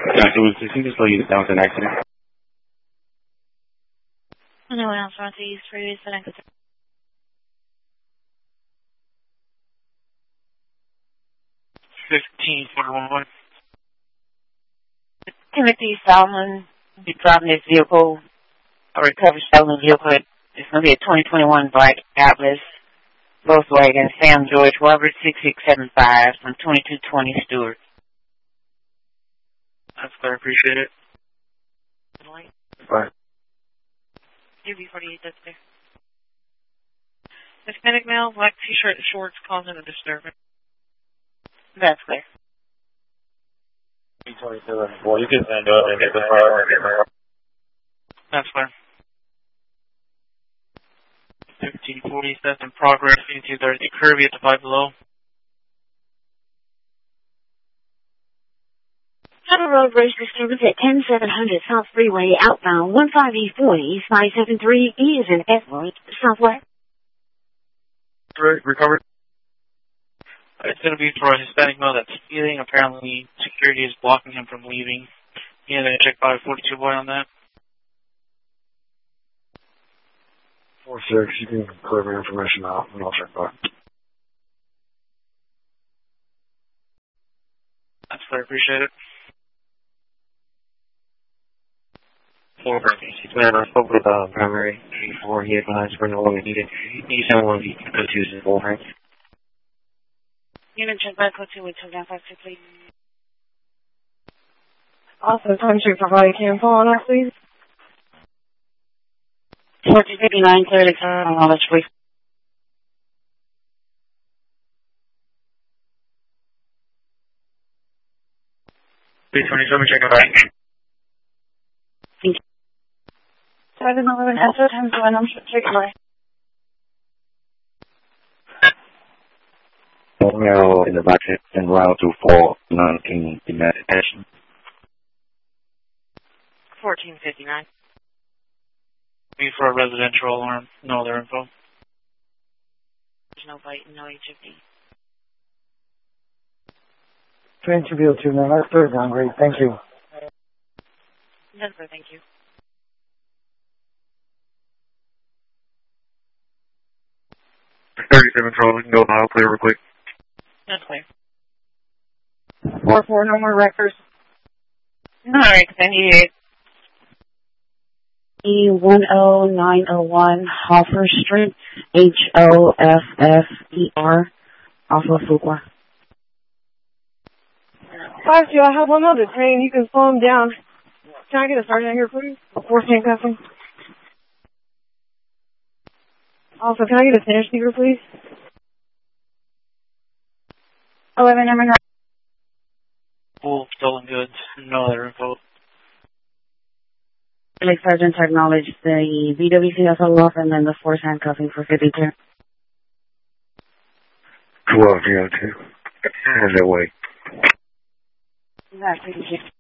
Can you just tell you that was an accident? Anyone else want to use previous accident? 1541. Timothy Solomon be driving his vehicle, a recovered stolen vehicle. It's going to be a 2021 black Atlas Volkswagen Sam George Robert 6675 from 2220 Stewart. That's clear. Appreciate it. Bye. UB48, that's there. Hispanic male, black t-shirt and shorts causing a disturbance. That's clear. Well, you can send up and get the fire. That's clear. 1540, that's in progress. You can see there's the Kirby at the 5 below. Federal Road Bridge disturbance at 10700 South Freeway outbound 15E40 573E is in Edward, Southwest. Recovered. It's going to be for a Hispanic male that's speeding. Apparently, security is blocking him from leaving. You going to check 542 boy on that? 4-6, you can clear my information out and I'll check back. That's fair. Appreciate it. I spoke with primary before he advised we're no longer needed. He said one of the go-tos is over. You can check back with 212-952, please. Also, time to provide CAN on us, please. 1459, clear to turn on knowledge, please. Please, 27, check it back. Thank you. 711 Esser, times 1, I'm check it back. Romeo in the budget and route to 419 in that attention. 1459. Be for a residential alarm. No other info. There's no bite, no HFD. Train to be able to, man. That's third down, great. Thank you. That's good, thank you. For 37 Charles, we can go now, clear real quick. That's clear. 4-4, no more records. Alright, then you E10901 Hoffer Street, HOFFER, off of Fuqua. 5-2, I have one other train. You can slow him down. Can I get a sergeant here, please? Before handcuffing. Also, can I get a center speaker, please? 11 number 9. Full stolen goods. No other info. Like Sergeant acknowledged the BWC off and then the force handcuffing for 52. 1202. Hands that way. Exactly.